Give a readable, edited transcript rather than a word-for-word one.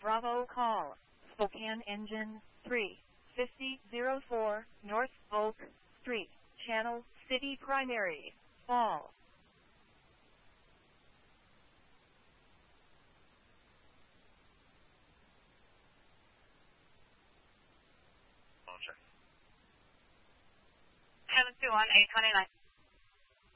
Bravo call. Spokane Engine 35004 North Oak Street, Channel City Primary, Fall. Check. 721-829.